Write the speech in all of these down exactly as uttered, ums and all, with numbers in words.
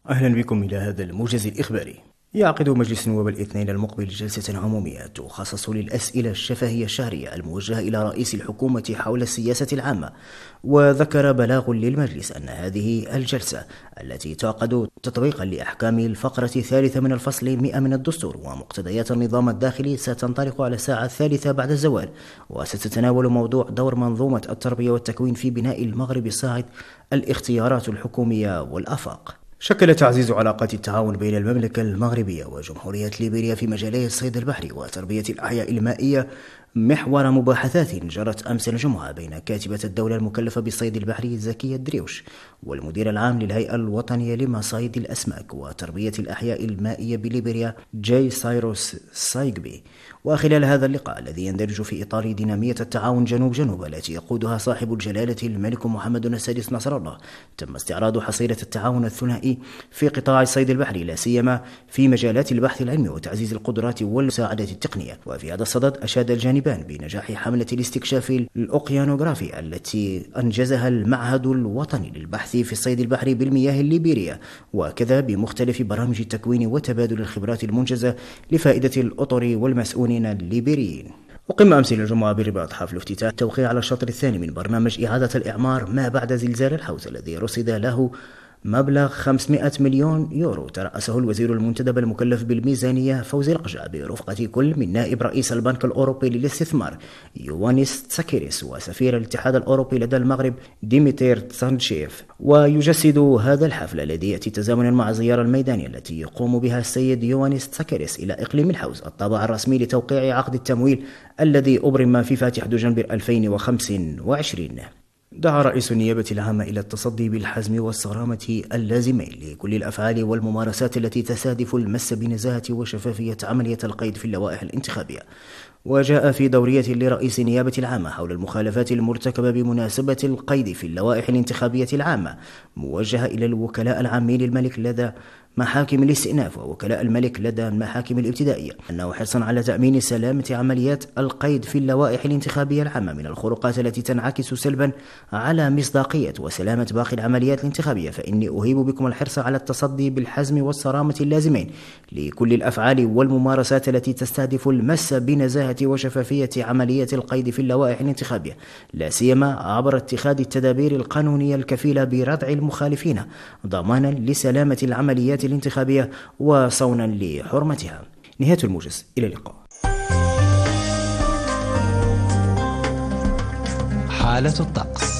أهلا بكم إلى هذا الموجز الإخباري. يعقد مجلس النواب الاثنين المقبل جلسة عمومية تخصص للأسئلة الشفهية الشهرية الموجهة إلى رئيس الحكومة حول السياسة العامة. وذكر بلاغ للمجلس أن هذه الجلسة التي تعقد تطبيقا لأحكام الفقرة الثالثة من الفصل مئة من الدستور ومقتضيات النظام الداخلي ستنطلق على الساعة الثالثة بعد الزوال، وستتناول موضوع دور منظومة التربية والتكوين في بناء المغرب الصاعد، الاختيارات الحكومية والآفاق. شكل تعزيز علاقات التعاون بين المملكة المغربية وجمهورية ليبيريا في مجالي الصيد البحري وتربية الأحياء المائية محور مباحثات جرت أمس الجمعة بين كاتبة الدولة المكلفة بالصيد البحري زكية دريوش والمدير العام للهيئة الوطنية لمصايد الأسماك وتربية الأحياء المائية بليبيريا جاي سايروس سايغبي. وخلال هذا اللقاء الذي يندرج في إطار دينامية التعاون جنوب جنوب التي يقودها صاحب الجلالة الملك محمد السادس نصر الله، تم استعراض حصيلة التعاون الثنائي في قطاع الصيد البحري، لا سيما في مجالات البحث العلمي وتعزيز القدرات والمساعدة التقنية. وفي هذا الصدد أشاد الجانبان بنجاح حملة الاستكشاف الأوقيانوغرافي التي أنجزها المعهد الوطني للبحث في الصيد البحري بالمياه الليبيرية، وكذا بمختلف برامج التكوين وتبادل الخبرات المنجزة لفائدة الأطر والمسؤولين الليبيريين. وقم أمس الجمعة بالرباط حفل افتتاح التوقيع على الشطر الثاني من برنامج إعادة الإعمار ما بعد زلزال الحوث الذي رصد له مبلغ خمسمائة مليون يورو، ترأسه الوزير المنتدب المكلف بالميزانية فوزي القجع برفقة كل من نائب رئيس البنك الأوروبي للاستثمار يوانيس تساكيريس وسفير الاتحاد الأوروبي لدى المغرب ديميتير تسانشيف. ويجسد هذا الحفل الذي يأتي تزامنا مع الزيارة الميدانية التي يقوم بها السيد يوانيس تساكيريس إلى إقليم الحوز الطابع الرسمي لتوقيع عقد التمويل الذي أبرم في فاتح دجنبر ألفين وخمسة وعشرين. دعا رئيس النيابة العامة إلى التصدي بالحزم والصرامة اللازمين لكل الأفعال والممارسات التي تستهدف المس بنزاهة وشفافية عملية القيد في اللوائح الانتخابية. وجاء في دورية لرئيس النيابة العامة حول المخالفات المرتكبة بمناسبة القيد في اللوائح الانتخابية العامة، موجهة إلى الوكلاء العامين للملك لدى محاكم الاستئناف ووكلاء الملك لدى المحاكم الابتدائية، أنه حرصا على تأمين سلامة عمليات القيد في اللوائح الانتخابية العامة من الخروقات التي تنعكس سلبا على مصداقية وسلامة باقي العمليات الانتخابية، فإني أهيب بكم الحرص على التصدي بالحزم والصرامة اللازمين لكل الأفعال والممارسات التي تستهدف المس بنزاهة وشفافية عملية القيد في اللوائح الانتخابية، لا سيما عبر اتخاذ التدابير القانونية الكفيلة بردع المخالفين ضمانا لسلامة العمليات الانتخابية وصونا لحرمتها. نهاية الموجز، إلى اللقاء. حالة الطقس.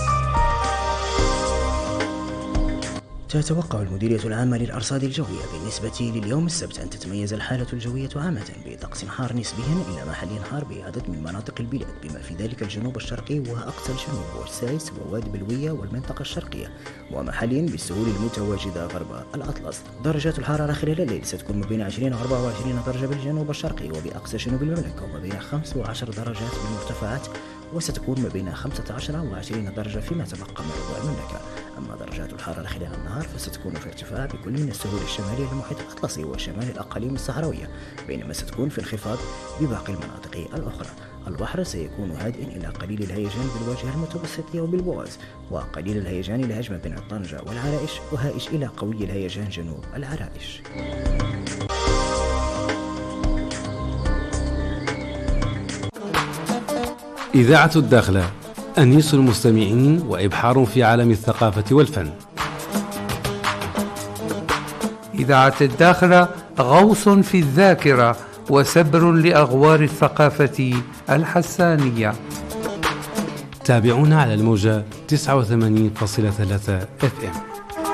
تتوقع المديرية العامة للأرصاد الجوية بالنسبة لليوم السبت أن تتميز الحالة الجوية عامة بطقس حار نسبيا إلى محل حار بعدد من مناطق البلاد، بما في ذلك الجنوب الشرقي وأقصى الجنوب والسايس ووادي بلوية والمنطقة الشرقية، ومحليا بالسهول المتواجدة غرب الأطلس. درجات الحرارة خلال الليل ستكون ما بين عشرين وأربعة وعشرين درجة بالجنوب الشرقي وبأقصى جنوب المملكة، وما بين خمس وعشر درجات بالمرتفعات، وستكون ما بين خمسة عشر وعشرين درجة فيما تبقى من ربوع المملكة. أما درجات الحرارة خلال النهار فستكون في ارتفاع بكل من السهول الشمالية للمحيط الأطلسي وشمال الأقاليم الصحراوية، بينما ستكون في انخفاض بباقي المناطق الأخرى. البحر سيكون هادئا إلى قليل الهيجان بالواجهة المتوسطية وبالبواز، وقليل الهيجان لهجمة بين طنجة والعرائش، وهائج إلى قوي الهيجان جنوب العرائش. إذاعة الداخلة، أنيس المستمعين وإبحار في عالم الثقافة والفن. إذاعة الداخلة غوص في الذاكرة وسبر لأغوار الثقافة الحسانية. تابعونا على الموجة تسعة وثمانين فاصلة ثلاثة إف إم.